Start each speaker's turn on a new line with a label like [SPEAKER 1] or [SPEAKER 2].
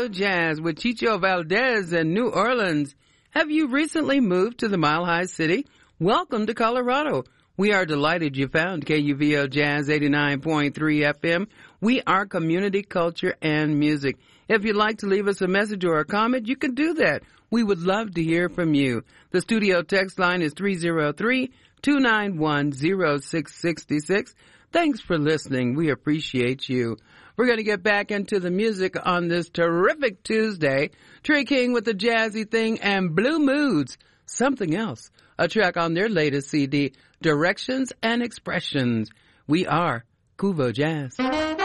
[SPEAKER 1] Cuvo Jazz with Chicho Valdez in New Orleans. Have you recently moved to the Mile High City? Welcome to Colorado. We are delighted you found KUVO Jazz 89.3 FM. We are community culture and music. If you'd like to leave us a message or a comment, you can do that. We would love to hear from you. The studio text line is 303-291-0666. Thanks for listening. We appreciate you. We're going to get back into the music on this terrific Tuesday. Trey King with the Jazzy Thing and Blue Moods, Something Else, a track on their latest CD, Directions and Expressions. We are Cuvo Jazz.